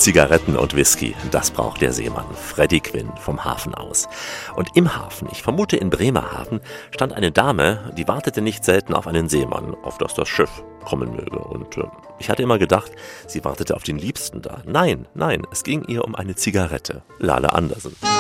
Zigaretten und Whisky, das braucht der Seemann. Freddy Quinn vom Hafen aus. Und im Hafen, ich vermute in Bremerhaven, stand eine Dame, die wartete nicht selten auf einen Seemann, auf dass das Schiff kommen möge. Und ich hatte immer gedacht, sie wartete auf den Liebsten da. Nein, es ging ihr um eine Zigarette. Lale Andersen.